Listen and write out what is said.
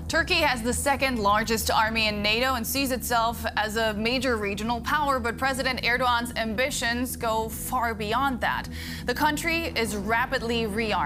Turkey has the second largest army in NATO and sees itself as a major regional power, but President Erdogan's ambitions go far beyond that. The country is rapidly rearming.